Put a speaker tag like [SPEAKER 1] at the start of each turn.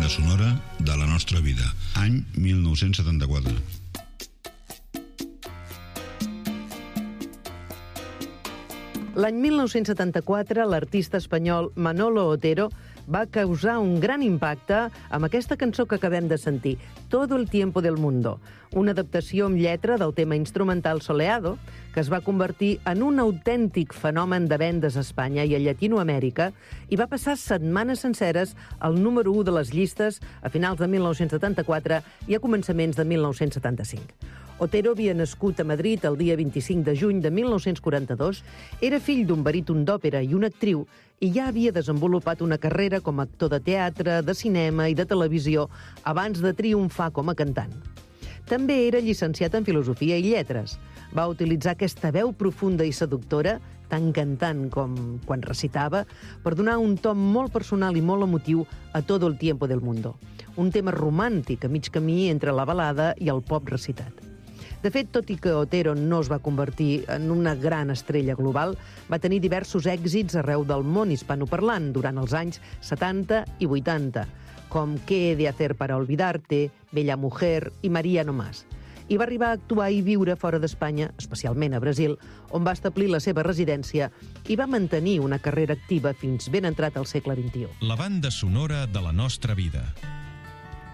[SPEAKER 1] sonora de la nostra vida. Any 1974.
[SPEAKER 2] L'any 1974, l'artista espanyol Manolo Otero va causar un gran impacte amb aquesta cançó que acabem de sentir, Todo el tiempo del mundo, una adaptació amb lletra del tema instrumental Soleado, que es va convertir en un autèntic fenomen de vendes a Espanya i a Llatinoamèrica i va passar setmanes senceres al número 1 de les llistes a finals de 1974 i a començaments de 1975. Otero havia nascut a Madrid el dia 25 de juny de 1942, era fill d'un baríton d'òpera i una actriu i ja havia desenvolupat una carrera com a actor de teatre, de cinema i de televisió abans de triomfar com a cantant. També era llicenciat en Filosofia i Lletres. Va utilitzar aquesta veu profunda i seductora, tan cantant com quan recitava, per donar un to molt personal i molt emotiu a Todo el tiempo del mundo. Un tema romàntic a mig camí entre la balada i el pop recitat. De fet, tot i que Otero no es va convertir en una gran estrella global, va tenir diversos èxits arreu del món hispanoparlant durant els anys 70 i 80, com ¿Qué he de hacer para olvidarte?, Bella mujer i María no más. I va arribar a actuar i viure fora d'Espanya, especialment a Brasil, on va establir la seva residència i va mantenir una carrera activa fins ben entrat al segle XXI.
[SPEAKER 3] La banda sonora de la nostra vida.